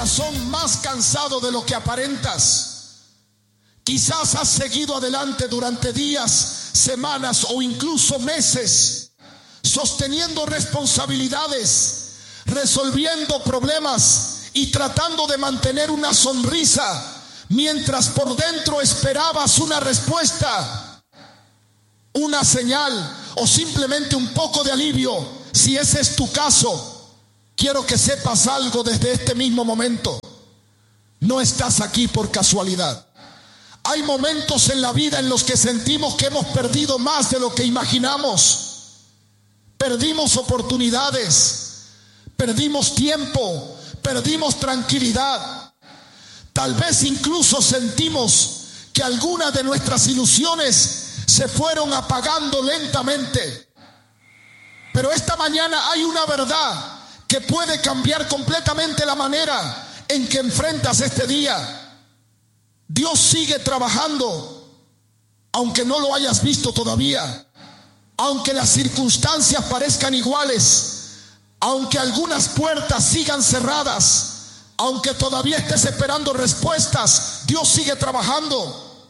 corazón más cansado de lo que aparentas. Quizás has seguido adelante durante días, semanas o incluso meses, sosteniendo responsabilidades, resolviendo problemas y tratando de mantener una sonrisa, mientras por dentro esperabas una respuesta, una señal o simplemente un poco de alivio. Si ese es tu caso, quiero que sepas algo desde este mismo momento. No estás aquí por casualidad. Hay momentos en la vida en los que sentimos que hemos perdido más de lo que imaginamos. Perdimos oportunidades, perdimos tiempo, perdimos tranquilidad. Tal vez incluso sentimos que algunas de nuestras ilusiones se fueron apagando lentamente. Pero esta mañana hay una verdad que puede cambiar completamente la manera en que enfrentas este día. Dios sigue trabajando, aunque no lo hayas visto todavía, aunque las circunstancias parezcan iguales, aunque algunas puertas sigan cerradas, aunque todavía estés esperando respuestas. Dios sigue trabajando.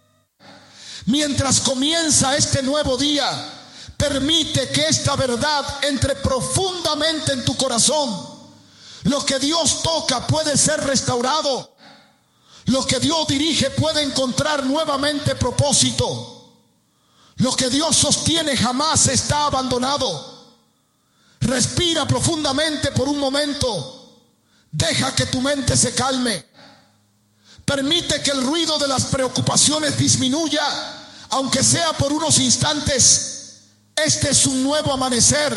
Mientras comienza este nuevo día, permite que esta verdad entre profundamente en tu corazón. Lo que Dios toca puede ser restaurado. Lo que Dios dirige puede encontrar nuevamente propósito. Lo que Dios sostiene jamás está abandonado. Respira profundamente por un momento. Deja que tu mente se calme. Permite que el ruido de las preocupaciones disminuya, aunque sea por unos instantes. Este es un nuevo amanecer.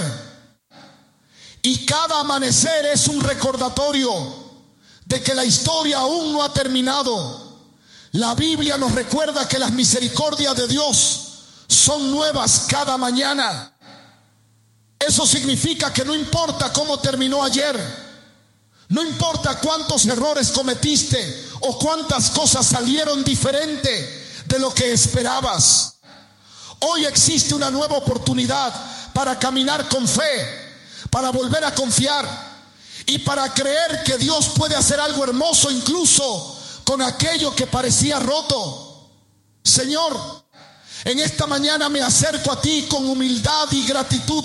Y cada amanecer es un recordatorio de que la historia aún no ha terminado. La Biblia nos recuerda que las misericordias de Dios son nuevas cada mañana. Eso significa que no importa cómo terminó ayer, no importa cuántos errores cometiste o cuántas cosas salieron diferente de lo que esperabas. Hoy existe una nueva oportunidad para caminar con fe, para volver a confiar y para creer que Dios puede hacer algo hermoso incluso con aquello que parecía roto. Señor, en esta mañana me acerco a ti con humildad y gratitud.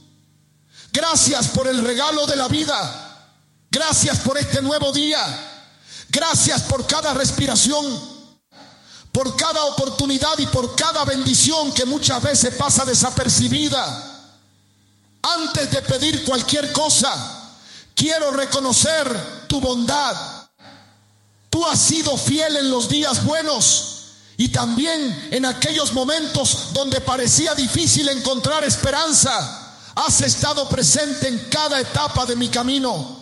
Gracias por el regalo de la vida. Gracias por este nuevo día. Gracias por cada respiración, por cada oportunidad y por cada bendición que muchas veces pasa desapercibida. Antes de pedir cualquier cosa, quiero reconocer tu bondad. Tú has sido fiel en los días buenos y también en aquellos momentos donde parecía difícil encontrar esperanza. Has estado presente en cada etapa de mi camino.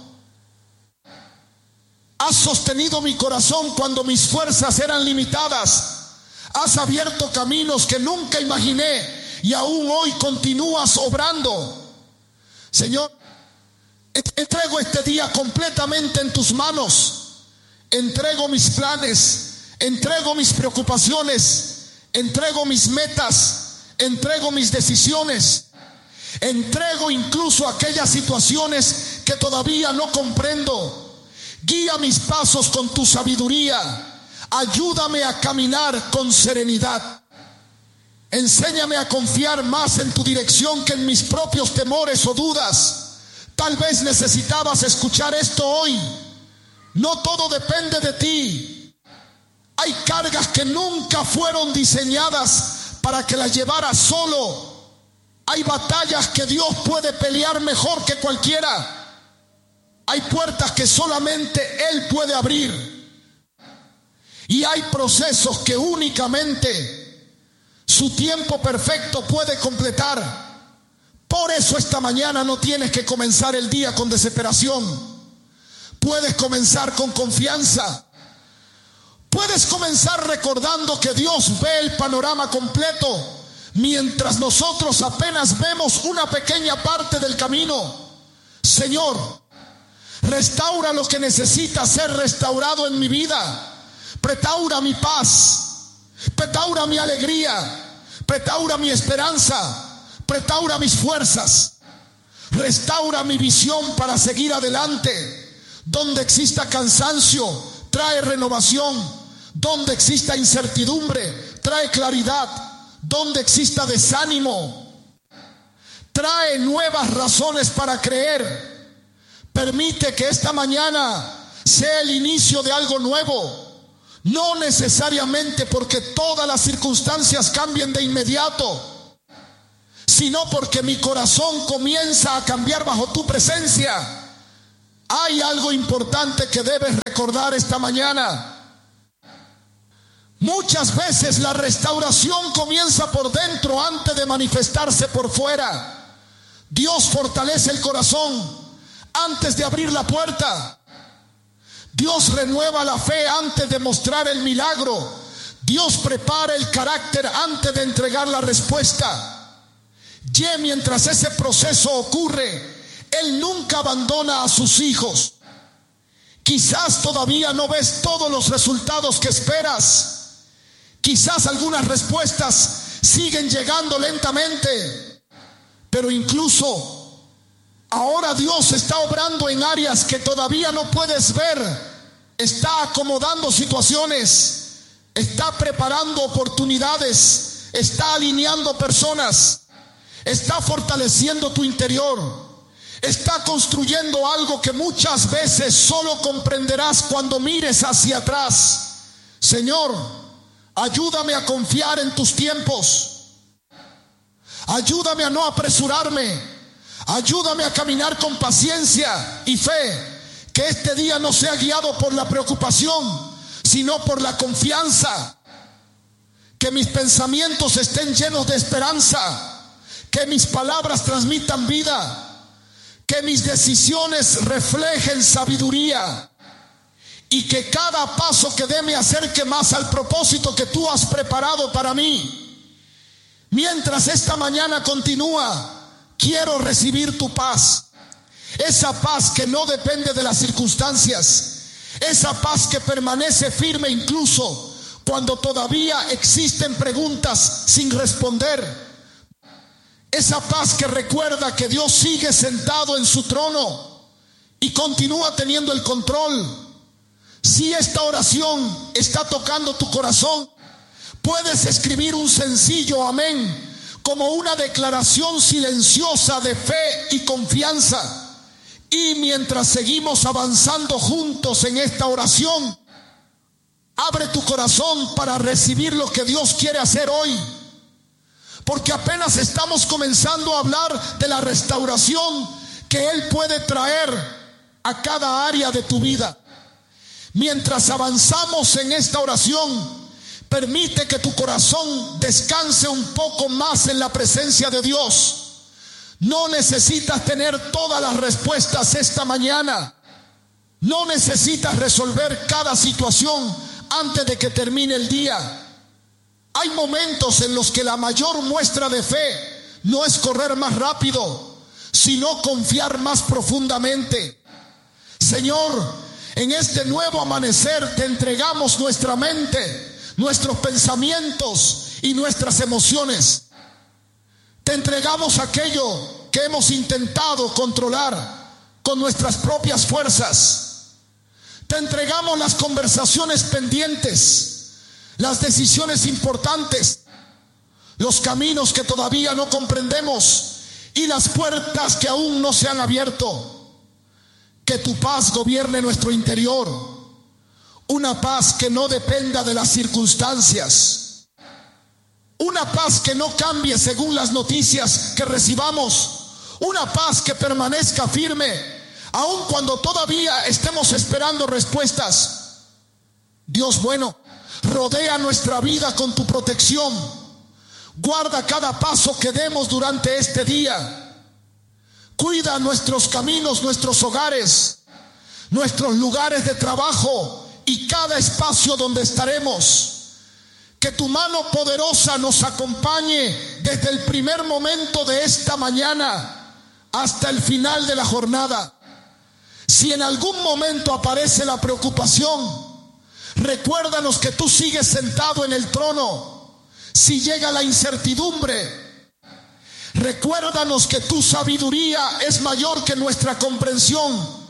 Has sostenido mi corazón cuando mis fuerzas eran limitadas. Has abierto caminos que nunca imaginé y aún hoy continúas obrando. Señor, entrego este día completamente en tus manos. Entrego mis planes, entrego mis preocupaciones, entrego mis metas, entrego mis decisiones, entrego incluso aquellas situaciones que todavía no comprendo. Guía mis pasos con tu sabiduría. Ayúdame a caminar con serenidad. Enséñame a confiar más en tu dirección que en mis propios temores o dudas. Tal vez necesitabas escuchar esto hoy. No todo depende de ti. Hay cargas que nunca fueron diseñadas para que las llevaras solo. Hay batallas que Dios puede pelear mejor que cualquiera. Hay puertas que solamente Él puede abrir. Y hay procesos que únicamente su tiempo perfecto puede completar. Por eso esta mañana no tienes que comenzar el día con desesperación. Puedes comenzar con confianza. Puedes comenzar recordando que Dios ve el panorama completo, mientras nosotros apenas vemos una pequeña parte del camino. Señor, restaura lo que necesita ser restaurado en mi vida. Restaura mi paz, restaura mi alegría, restaura mi esperanza, restaura mis fuerzas, restaura mi visión para seguir adelante. Donde exista cansancio, trae renovación. Donde exista incertidumbre, trae claridad. Donde exista desánimo, trae nuevas razones para creer. Permite que esta mañana sea el inicio de algo nuevo. No necesariamente porque todas las circunstancias cambien de inmediato, sino porque mi corazón comienza a cambiar bajo tu presencia. Hay algo importante que debes recordar esta mañana. Muchas veces la restauración comienza por dentro antes de manifestarse por fuera. Dios fortalece el corazón antes de abrir la puerta. Dios renueva la fe antes de mostrar el milagro. Dios prepara el carácter antes de entregar la respuesta. Y mientras ese proceso ocurre, Él nunca abandona a sus hijos. Quizás todavía no ves todos los resultados que esperas. Quizás algunas respuestas siguen llegando lentamente, pero incluso ahora Dios está obrando en áreas que todavía no puedes ver. Está acomodando situaciones, está preparando oportunidades, está alineando personas, está fortaleciendo tu interior, está construyendo algo que muchas veces solo comprenderás cuando mires hacia atrás. Señor, ayúdame a confiar en tus tiempos. Ayúdame a no apresurarme. Ayúdame a caminar con paciencia y fe. Que este día no sea guiado por la preocupación, sino por la confianza. Que mis pensamientos estén llenos de esperanza. Que mis palabras transmitan vida. Que mis decisiones reflejen sabiduría. Y que cada paso que dé me acerque más al propósito que tú has preparado para mí. Mientras esta mañana continúa, quiero recibir tu paz. Esa paz que no depende de las circunstancias. Esa paz que permanece firme incluso cuando todavía existen preguntas sin responder. Esa paz que recuerda que Dios sigue sentado en su trono y continúa teniendo el control. Si esta oración está tocando tu corazón, puedes escribir un sencillo amén como una declaración silenciosa de fe y confianza. Y mientras seguimos avanzando juntos en esta oración, abre tu corazón para recibir lo que Dios quiere hacer hoy. Porque apenas estamos comenzando a hablar de la restauración que Él puede traer a cada área de tu vida. Mientras avanzamos en esta oración, permite que tu corazón descanse un poco más en la presencia de Dios. No necesitas tener todas las respuestas esta mañana. No necesitas resolver cada situación antes de que termine el día. Hay momentos en los que la mayor muestra de fe no es correr más rápido, sino confiar más profundamente. Señor, en este nuevo amanecer te entregamos nuestra mente, nuestros pensamientos y nuestras emociones. Te entregamos aquello que hemos intentado controlar con nuestras propias fuerzas. Te entregamos las conversaciones pendientes, las decisiones importantes, los caminos que todavía no comprendemos y las puertas que aún no se han abierto. Que tu paz gobierne nuestro interior. Una paz que no dependa de las circunstancias. Una paz que no cambie según las noticias que recibamos. Una paz que permanezca firme, aun cuando todavía estemos esperando respuestas. Dios bueno, rodea nuestra vida con tu protección. Guarda cada paso que demos durante este día. Cuida nuestros caminos, nuestros hogares, nuestros lugares de trabajo y cada espacio donde estaremos. Que tu mano poderosa nos acompañe desde el primer momento de esta mañana hasta el final de la jornada. Si en algún momento aparece la preocupación, recuérdanos que tú sigues sentado en el trono. Si llega la incertidumbre, recuérdanos que tu sabiduría es mayor que nuestra comprensión.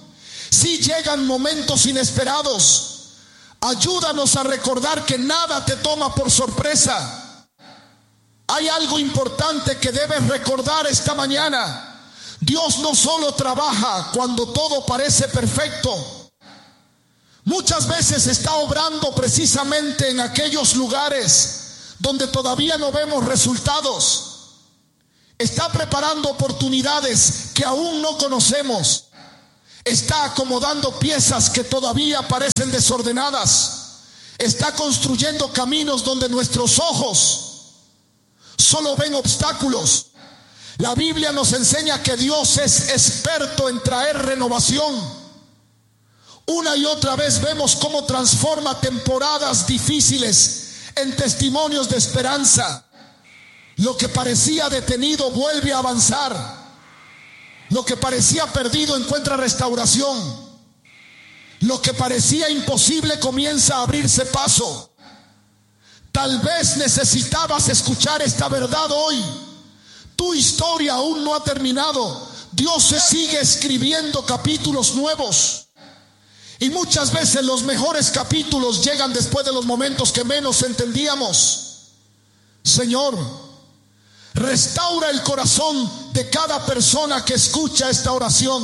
Sí llegan momentos inesperados. Ayúdanos a recordar que nada te toma por sorpresa. Hay algo importante que debes recordar esta mañana. Dios no solo trabaja cuando todo parece perfecto. Muchas veces está obrando precisamente en aquellos lugares donde todavía no vemos resultados. Está preparando oportunidades que aún no conocemos. Está acomodando piezas que todavía parecen desordenadas. Está construyendo caminos donde nuestros ojos solo ven obstáculos. La Biblia nos enseña que Dios es experto en traer renovación. Una y otra vez vemos cómo transforma temporadas difíciles en testimonios de esperanza. Lo que parecía detenido vuelve a avanzar. Lo que parecía perdido encuentra restauración. Lo que parecía imposible comienza a abrirse paso. Tal vez necesitabas escuchar esta verdad hoy. Tu historia aún no ha terminado. Dios se sigue escribiendo capítulos nuevos. Y muchas veces los mejores capítulos llegan después de los momentos que menos entendíamos. Señor, restaura el corazón de cada persona que escucha esta oración.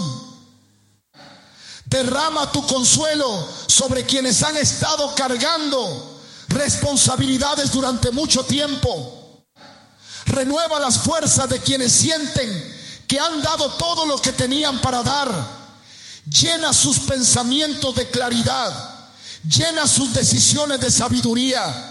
Derrama tu consuelo sobre quienes han estado cargando responsabilidades durante mucho tiempo. Renueva las fuerzas de quienes sienten que han dado todo lo que tenían para dar. Llena sus pensamientos de claridad. Llena sus decisiones de sabiduría.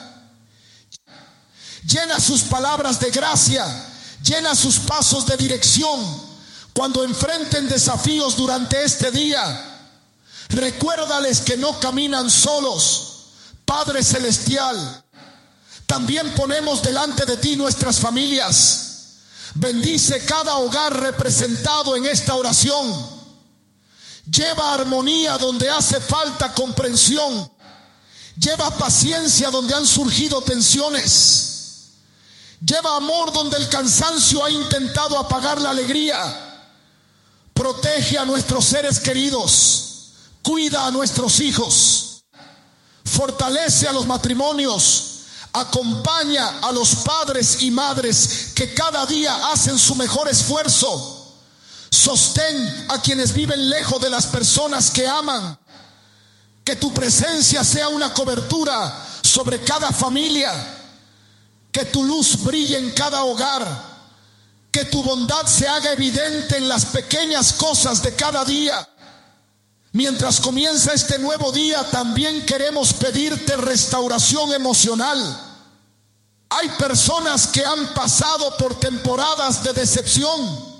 Llena sus palabras de gracia. Llena sus pasos de dirección. Cuando enfrenten desafíos durante este día, recuérdales que no caminan solos. Padre Celestial, también ponemos delante de ti nuestras familias. Bendice cada hogar representado en esta oración. Lleva armonía donde hace falta comprensión. Lleva paciencia donde han surgido tensiones. Lleva amor donde el cansancio ha intentado apagar la alegría. Protege a nuestros seres queridos. Cuida a nuestros hijos. Fortalece a los matrimonios. Acompaña a los padres y madres que cada día hacen su mejor esfuerzo. Sostén a quienes viven lejos de las personas que aman. Que tu presencia sea una cobertura sobre cada familia. Que tu luz brille en cada hogar. Que tu bondad se haga evidente en las pequeñas cosas de cada día. Mientras comienza este nuevo día, también queremos pedirte restauración emocional. Hay personas que han pasado por temporadas de decepción.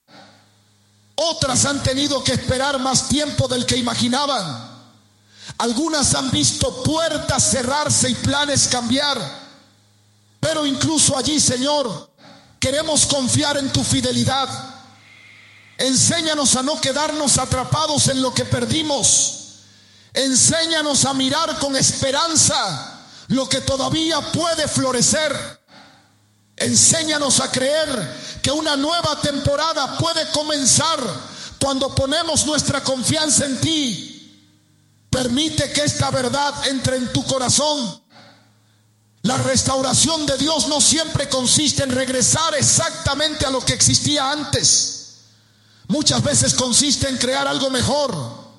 Otras han tenido que esperar más tiempo del que imaginaban. Algunas han visto puertas cerrarse y planes cambiar. Pero incluso allí, Señor, queremos confiar en tu fidelidad. Enséñanos a no quedarnos atrapados en lo que perdimos. Enséñanos a mirar con esperanza lo que todavía puede florecer. Enséñanos a creer que una nueva temporada puede comenzar cuando ponemos nuestra confianza en ti. Permite que esta verdad entre en tu corazón. La restauración de Dios no siempre consiste en regresar exactamente a lo que existía antes. Muchas veces consiste en crear algo mejor,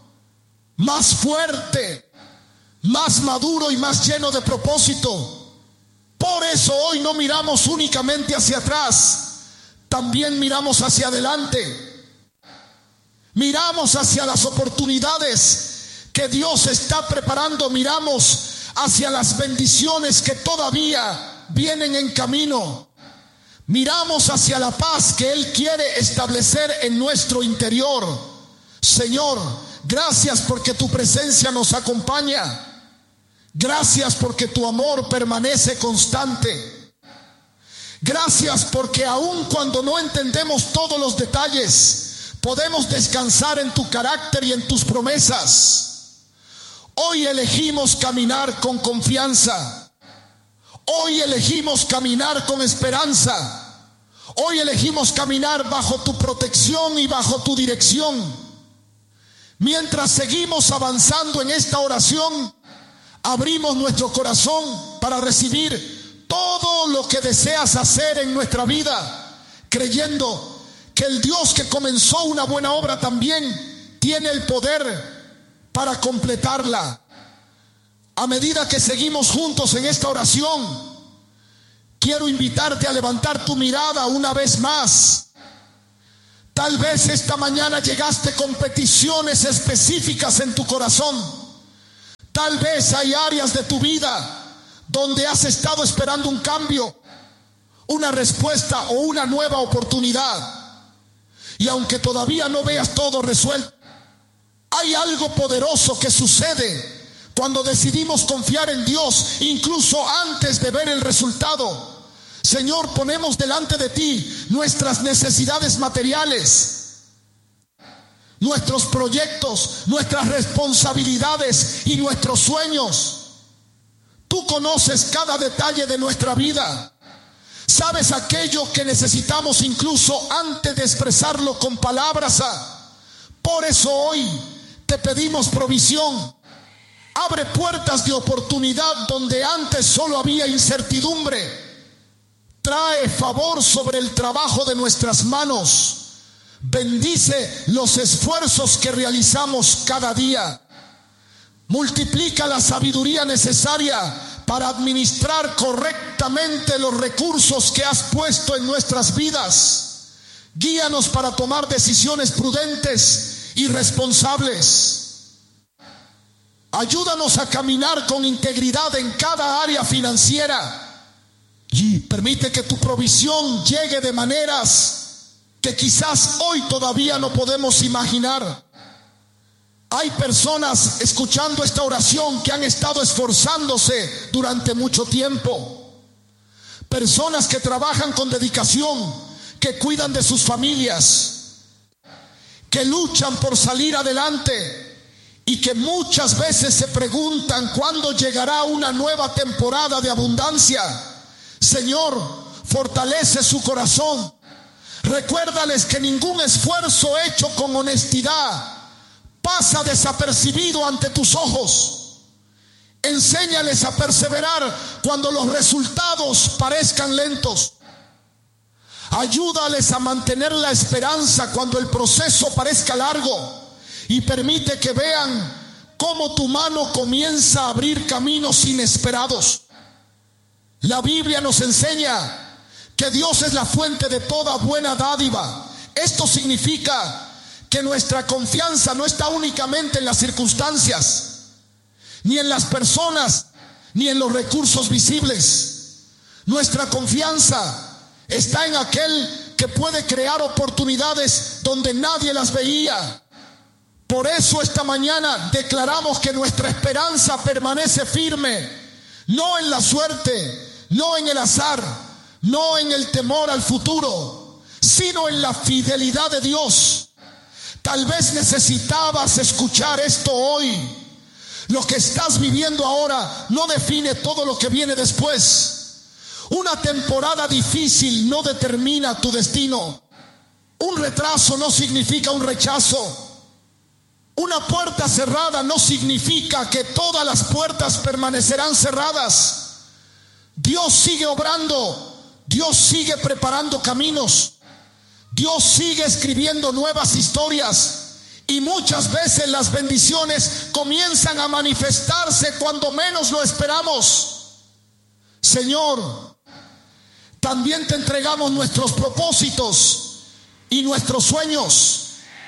más fuerte, más maduro y más lleno de propósito. Por eso hoy no miramos únicamente hacia atrás, también miramos hacia adelante. Miramos hacia las oportunidades que Dios está preparando. Miramos hacia las bendiciones que todavía vienen en camino. Miramos hacia la paz que Él quiere establecer en nuestro interior. Señor, gracias porque tu presencia nos acompaña. Gracias porque tu amor permanece constante. Gracias porque aun cuando no entendemos todos los detalles, podemos descansar en tu carácter y en tus promesas. Hoy elegimos caminar con confianza. Hoy elegimos caminar con esperanza. Hoy elegimos caminar bajo tu protección y bajo tu dirección. Mientras seguimos avanzando en esta oración, abrimos nuestro corazón para recibir todo lo que deseas hacer en nuestra vida, creyendo que el Dios que comenzó una buena obra también tiene el poder para completarla. A medida que seguimos juntos en esta oración, quiero invitarte a levantar tu mirada una vez más. Tal vez esta mañana llegaste con peticiones específicas en tu corazón. Tal vez hay áreas de tu vida donde has estado esperando un cambio, una respuesta o una nueva oportunidad. Y aunque todavía no veas todo resuelto, hay algo poderoso que sucede cuando decidimos confiar en Dios, incluso antes de ver el resultado. Señor, ponemos delante de ti nuestras necesidades materiales, nuestros proyectos, nuestras responsabilidades y nuestros sueños. Tú conoces cada detalle de nuestra vida. Sabes aquello que necesitamos incluso antes de expresarlo con palabras. Por eso hoy te pedimos provisión. Abre puertas de oportunidad donde antes solo había incertidumbre. Trae favor sobre el trabajo de nuestras manos. Bendice los esfuerzos que realizamos cada día. Multiplica la sabiduría necesaria para administrar correctamente los recursos que has puesto en nuestras vidas. Guíanos para tomar decisiones prudentes y responsables. Ayúdanos a caminar con integridad en cada área financiera. Y permite que tu provisión llegue de maneras que quizás hoy todavía no podemos imaginar. Hay personas escuchando esta oración que han estado esforzándose durante mucho tiempo. Personas que trabajan con dedicación, que cuidan de sus familias, que luchan por salir adelante y que muchas veces se preguntan cuándo llegará una nueva temporada de abundancia. Señor, fortalece su corazón. Recuérdales que ningún esfuerzo hecho con honestidad pasa desapercibido ante tus ojos. Enséñales a perseverar cuando los resultados parezcan lentos. Ayúdales a mantener la esperanza cuando el proceso parezca largo. Y permite que vean cómo tu mano comienza a abrir caminos inesperados. La Biblia nos enseña que Dios es la fuente de toda buena dádiva. Esto significa que nuestra confianza no está únicamente en las circunstancias, ni en las personas, ni en los recursos visibles. Nuestra confianza está en aquel que puede crear oportunidades donde nadie las veía. Por eso esta mañana declaramos que nuestra esperanza permanece firme, no en la suerte, no en el azar, no en el temor al futuro, sino en la fidelidad de Dios. Tal vez necesitabas escuchar esto hoy. Lo que estás viviendo ahora no define todo lo que viene después. Una temporada difícil no determina tu destino. Un retraso no significa un rechazo. Una puerta cerrada no significa que todas las puertas permanecerán cerradas. Dios sigue obrando, Dios sigue preparando caminos, Dios sigue escribiendo nuevas historias y muchas veces las bendiciones comienzan a manifestarse cuando menos lo esperamos. Señor, también te entregamos nuestros propósitos y nuestros sueños.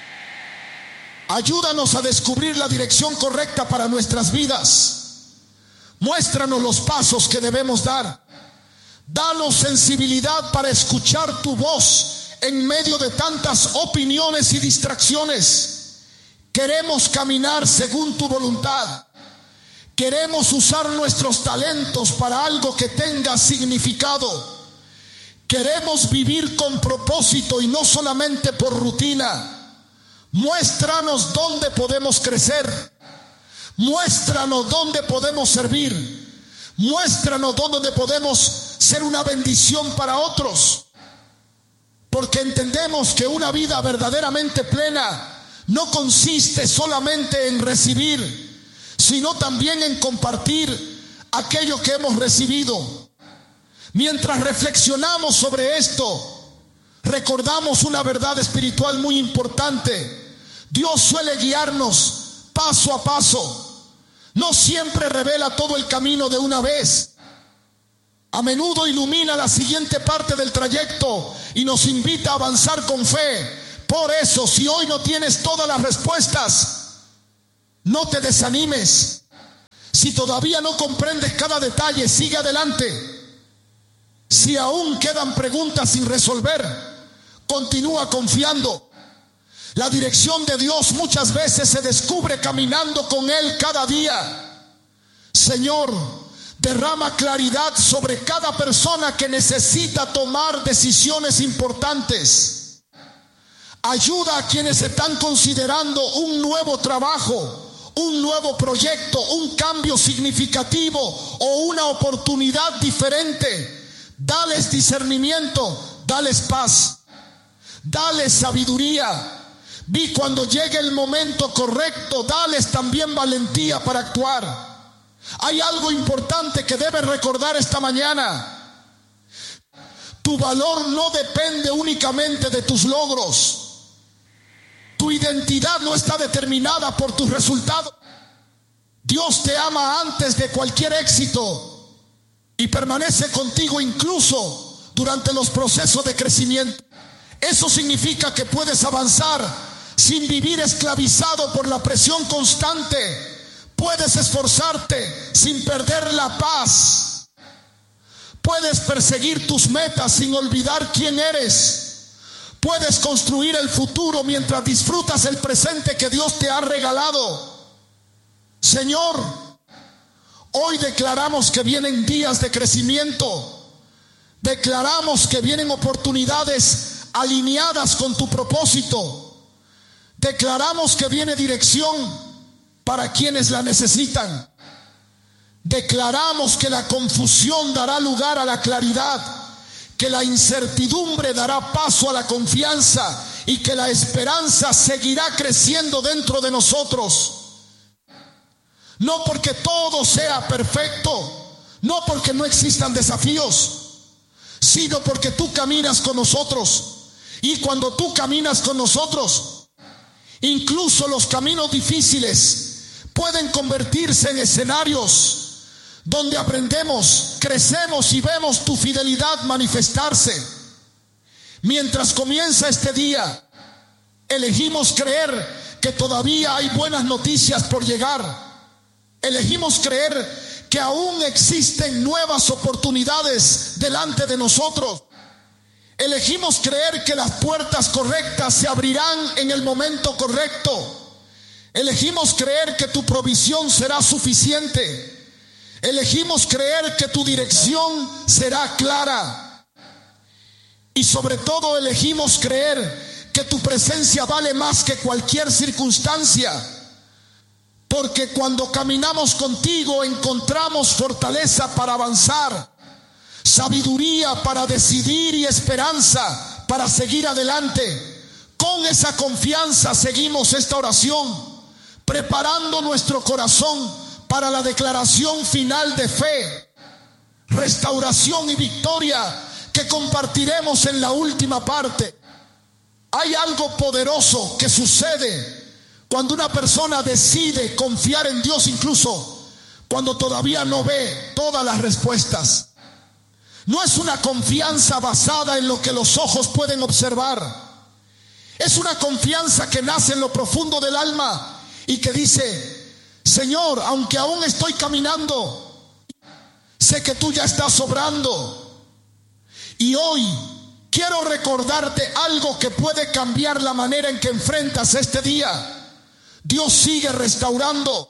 Ayúdanos a descubrir la dirección correcta para nuestras vidas. Muéstranos los pasos que debemos dar. Danos sensibilidad para escuchar tu voz en medio de tantas opiniones y distracciones. Queremos caminar según tu voluntad. Queremos usar nuestros talentos para algo que tenga significado. Queremos vivir con propósito y no solamente por rutina. Muéstranos dónde podemos crecer. Muéstranos dónde podemos servir. Muéstranos dónde podemos ser una bendición para otros. Porque entendemos que una vida verdaderamente plena no consiste solamente en recibir, sino también en compartir aquello que hemos recibido. Mientras reflexionamos sobre esto, recordamos una verdad espiritual muy importante. Dios suele guiarnos paso a paso. No siempre revela todo el camino de una vez. A menudo ilumina la siguiente parte del trayecto y nos invita a avanzar con fe. Por eso, si hoy no tienes todas las respuestas, no te desanimes. Si todavía no comprendes cada detalle, sigue adelante. Si aún quedan preguntas sin resolver, continúa confiando. La dirección de Dios muchas veces se descubre caminando con Él cada día. Señor, derrama claridad sobre cada persona que necesita tomar decisiones importantes. Ayuda a quienes están considerando un nuevo trabajo, un nuevo proyecto, un cambio significativo o una oportunidad diferente. Dales discernimiento, dales paz, dales sabiduría. Vi cuando llegue el momento correcto, dales también valentía para actuar. Hay algo importante que debes recordar esta mañana. Tu valor no depende únicamente de tus logros. Tu identidad no está determinada por tus resultados. Dios te ama antes de cualquier éxito y permanece contigo incluso durante los procesos de crecimiento. Eso significa que puedes avanzar sin vivir esclavizado por la presión constante. Puedes esforzarte sin perder la paz. Puedes perseguir tus metas sin olvidar quién eres. Puedes construir el futuro mientras disfrutas el presente que Dios te ha regalado. Señor, hoy declaramos que vienen días de crecimiento. Declaramos que vienen oportunidades alineadas con tu propósito. Declaramos que viene dirección para quienes la necesitan. Declaramos que la confusión dará lugar a la claridad, que la incertidumbre dará paso a la confianza y que la esperanza seguirá creciendo dentro de nosotros. No porque todo sea perfecto, no porque no existan desafíos, sino porque tú caminas con nosotros. Y cuando tú caminas con nosotros, incluso los caminos difíciles pueden convertirse en escenarios donde aprendemos, crecemos y vemos tu fidelidad manifestarse. Mientras comienza este día, elegimos creer que todavía hay buenas noticias por llegar. Elegimos creer que aún existen nuevas oportunidades delante de nosotros. Elegimos creer que las puertas correctas se abrirán en el momento correcto. Elegimos creer que tu provisión será suficiente. Elegimos creer que tu dirección será clara. Y sobre todo elegimos creer que tu presencia vale más que cualquier circunstancia. Porque cuando caminamos contigo encontramos fortaleza para avanzar, sabiduría para decidir y esperanza para seguir adelante. Con esa confianza seguimos esta oración, preparando nuestro corazón para la declaración final de fe, restauración y victoria que compartiremos en la última parte. Hay algo poderoso que sucede cuando una persona decide confiar en Dios, incluso cuando todavía no ve todas las respuestas. No es una confianza basada en lo que los ojos pueden observar. Es una confianza que nace en lo profundo del alma y que dice: Señor, aunque aún estoy caminando, sé que tú ya estás obrando. Y hoy quiero recordarte algo que puede cambiar la manera en que enfrentas este día. Dios sigue restaurando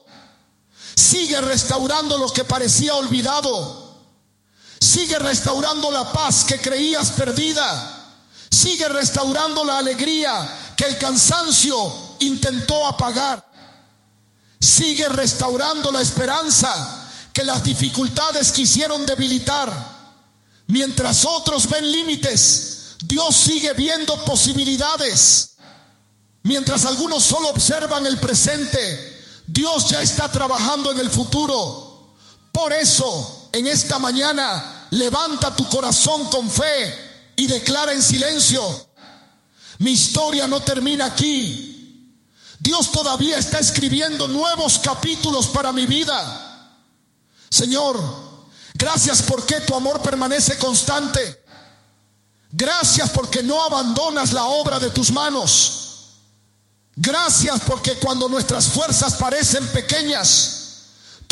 lo que parecía olvidado. Sigue restaurando la paz que creías perdida. Sigue restaurando la alegría que el cansancio intentó apagar. Sigue restaurando la esperanza que las dificultades quisieron debilitar. Mientras otros ven límites, Dios sigue viendo posibilidades. Mientras algunos solo observan el presente, Dios ya está trabajando en el futuro. Por eso, en esta mañana, levanta tu corazón con fe y declara en silencio: mi historia no termina aquí. Dios todavía está escribiendo nuevos capítulos para mi vida. Señor, gracias porque tu amor permanece constante. Gracias porque no abandonas la obra de tus manos. Gracias porque cuando nuestras fuerzas parecen pequeñas,